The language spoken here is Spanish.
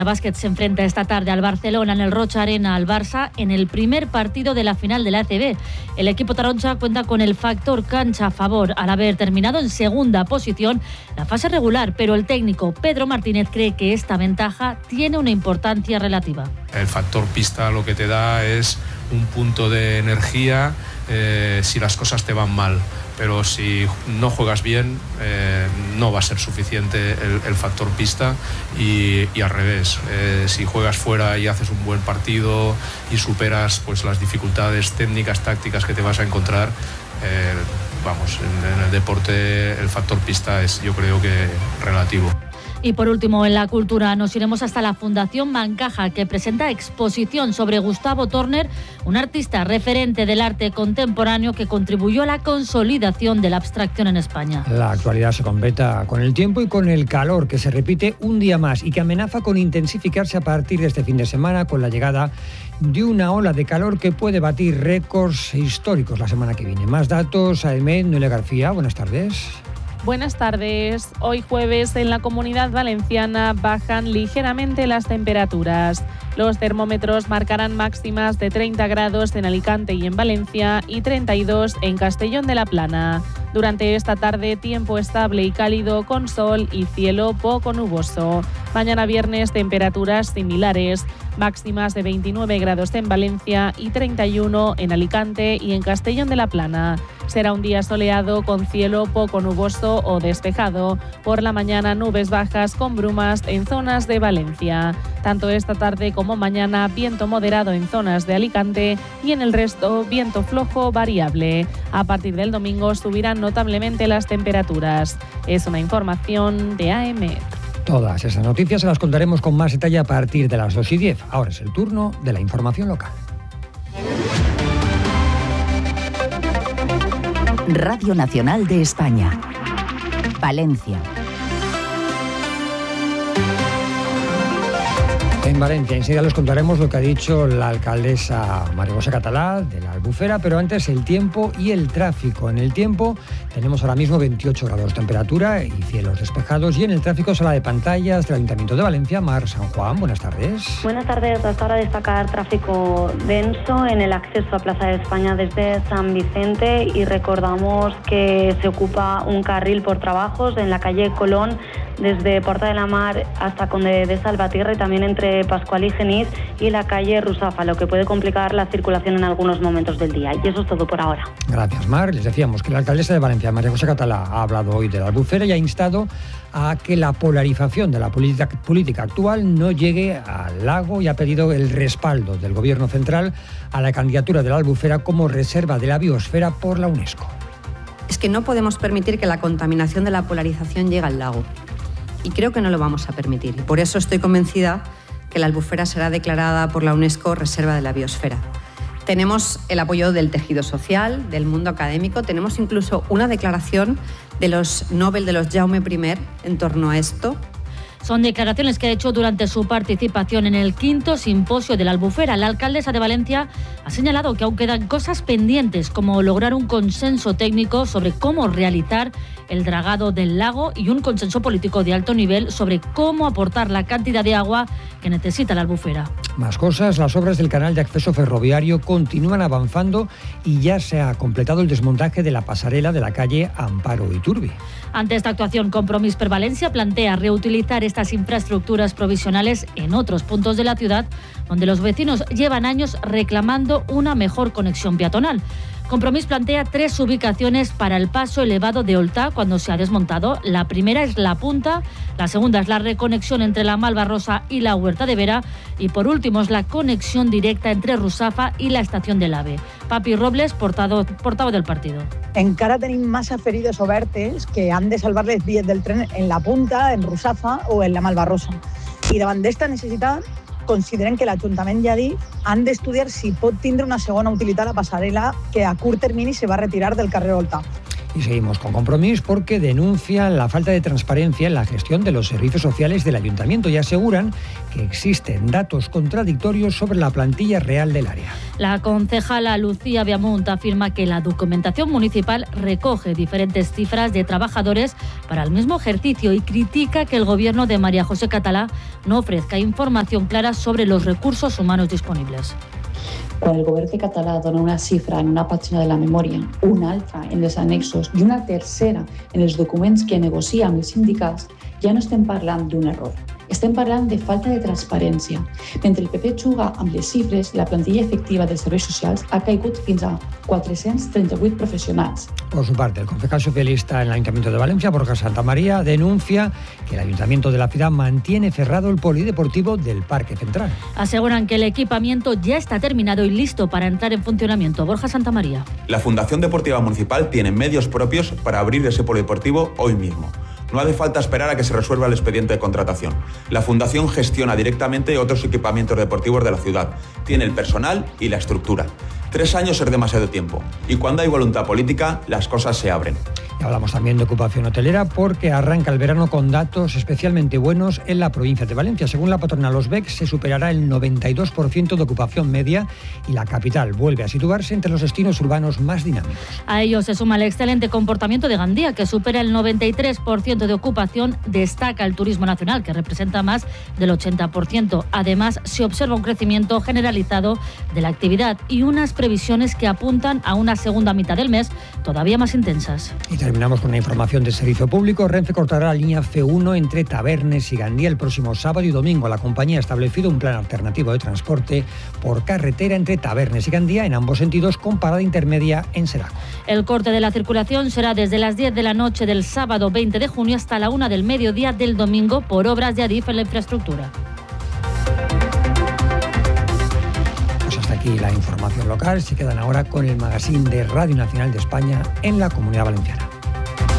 El básquet se enfrenta esta tarde al Barcelona en el Rocha Arena al Barça en el primer partido de la final de la ACB. El equipo taronja cuenta con el factor cancha a favor al haber terminado en segunda posición la fase regular, pero el técnico Pedro Martínez cree que esta ventaja tiene una importancia relativa. El factor pista lo que te da es un punto de energía si las cosas te van mal. Pero si no juegas bien, no va a ser suficiente el factor pista y al revés. Si juegas fuera y haces un buen partido y superas pues las dificultades técnicas, tácticas que te vas a encontrar, en el deporte el factor pista es, yo creo que, relativo. Y por último, en la cultura nos iremos hasta la Fundación Bancaja, que presenta exposición sobre Gustavo Torner, un artista referente del arte contemporáneo que contribuyó a la consolidación de la abstracción en España. La actualidad se completa con el tiempo y con el calor, que se repite un día más y que amenaza con intensificarse a partir de este fin de semana con la llegada de una ola de calor que puede batir récords históricos la semana que viene. Más datos, Aemet, Noelia García, buenas tardes. Buenas tardes. Hoy jueves en la Comunidad Valenciana bajan ligeramente las temperaturas. Los termómetros marcarán máximas de 30 grados en Alicante y en Valencia y 32 en Castellón de la Plana. Durante esta tarde, tiempo estable y cálido con sol y cielo poco nuboso. Mañana viernes, temperaturas similares, máximas de 29 grados en Valencia y 31 en Alicante y en Castellón de la Plana. Será un día soleado con cielo poco nuboso o despejado. Por la mañana, nubes bajas con brumas en zonas de Valencia. Tanto esta tarde como mañana, viento moderado en zonas de Alicante y en el resto, viento flojo variable. A partir del domingo subirán notablemente las temperaturas. Es una información de Aemet. Todas esas noticias se las contaremos con más detalle a partir de las 2:10. Ahora es el turno de la información local. Radio Nacional de España. Valencia. En Valencia, enseguida les contaremos lo que ha dicho la alcaldesa María José Catalá de la Albufera, pero antes el tiempo y el tráfico. En el tiempo tenemos ahora mismo 28 grados de temperatura y cielos despejados, y en el tráfico, sala de pantallas del Ayuntamiento de Valencia. Mar San Juan, buenas tardes. Buenas tardes. Hasta ahora destacar tráfico denso en el acceso a Plaza de España desde San Vicente, y recordamos que se ocupa un carril por trabajos en la calle Colón desde Porta de la Mar hasta Conde de Salvatierra, y también entre Pascual y Genís y la calle Rusafa, lo que puede complicar la circulación en algunos momentos del día. Y eso es todo por ahora. Gracias, Mar. Les decíamos que la alcaldesa de Valencia, María José Catalá, ha hablado hoy de la Albufera y ha instado a que la polarización de la política actual no llegue al lago, y ha pedido el respaldo del Gobierno central a la candidatura de la Albufera como reserva de la biosfera por la UNESCO. Es que no podemos permitir que la contaminación de la polarización llegue al lago. Y creo que no lo vamos a permitir. Y por eso estoy convencida que la Albufera será declarada por la UNESCO Reserva de la Biosfera. Tenemos el apoyo del tejido social, del mundo académico, tenemos incluso una declaración de los Nobel de los Jaume I en torno a esto. Son declaraciones que ha hecho durante su participación en el 5º simposio de la Albufera. La alcaldesa de Valencia ha señalado que aún quedan cosas pendientes, como lograr un consenso técnico sobre cómo realizar el dragado del lago y un consenso político de alto nivel sobre cómo aportar la cantidad de agua que necesita la Albufera. Más cosas, las obras del canal de acceso ferroviario continúan avanzando y ya se ha completado el desmontaje de la pasarela de la calle Amparo Iturbi. Ante esta actuación, Compromís per Valencia plantea reutilizar estas infraestructuras provisionales en otros puntos de la ciudad, donde los vecinos llevan años reclamando una mejor conexión peatonal. Compromís plantea 3 ubicaciones para el paso elevado de Oltá cuando se ha desmontado. La primera es La Punta, la segunda es la reconexión entre la Malvarrosa y la Huerta de Vera, y por último es la conexión directa entre Rusafa y la estación del AVE. Papi Robles, portavoz del partido. Encara tenim massa ferides obertes que han de salvar les vies del tren en La Punta, en Rusafa o en la Malvarrosa. I davant d'esta necessitat, consideren que l'Ajuntament i Adif han d'estudiar si pot tindre una segona utilitat la passarel·la que a curt termini se va retirar del carrer Oltà. Y seguimos con Compromís porque denuncian la falta de transparencia en la gestión de los servicios sociales del ayuntamiento y aseguran que existen datos contradictorios sobre la plantilla real del área. La concejala Lucía Viamunt afirma que la documentación municipal recoge diferentes cifras de trabajadores para el mismo ejercicio y critica que el gobierno de María José Català no ofrezca información clara sobre los recursos humanos disponibles. Quan el govern català dona una xifra en una pàgina de la memòria, una altra en els annexos i una tercera en els documents que negocia amb els sindicats, ja no estem parlant d'un error. Estem parlant de falta de transparència. Mentre el PP juga amb les xifres, la plantilla efectiva dels serveis socials ha caigut fins a 438 profesionals. Por su parte, el concejal socialista en el Ayuntamiento de Valencia, Borja Santamaría, denuncia que el Ayuntamiento de la ciudad mantiene cerrado el polideportivo del Parque Central. Aseguran que el equipamiento ya está terminado y listo para entrar en funcionamiento. Borja Santamaría. La Fundación Deportiva Municipal tiene medios propios para abrir ese polideportivo hoy mismo. No hace falta esperar a que se resuelva el expediente de contratación. La Fundación gestiona directamente otros equipamientos deportivos de la ciudad. Tiene el personal y la estructura. 3 años es demasiado tiempo. Y cuando hay voluntad política, las cosas se abren. Y hablamos también de ocupación hotelera porque arranca el verano con datos especialmente buenos en la provincia de Valencia. Según la patronal Osbec, se superará el 92% de ocupación media y la capital vuelve a situarse entre los destinos urbanos más dinámicos. A ello se suma el excelente comportamiento de Gandía, que supera el 93% de ocupación. Destaca el turismo nacional, que representa más del 80%. Además, se observa un crecimiento generalizado de la actividad y unas previsiones que apuntan a una segunda mitad del mes todavía más intensas. Y terminamos con una información de servicio público. Renfe cortará la línea C1 entre Tabernes y Gandía el próximo sábado y domingo. La compañía ha establecido un plan alternativo de transporte por carretera entre Tabernes y Gandía en ambos sentidos, con parada intermedia en Seraco. El corte de la circulación será desde las 10 de la noche del sábado 20 de junio hasta la 1 del mediodía del domingo por obras de Adif en la infraestructura. Aquí la información local. Se quedan ahora con el magazine de Radio Nacional de España en la Comunidad Valenciana.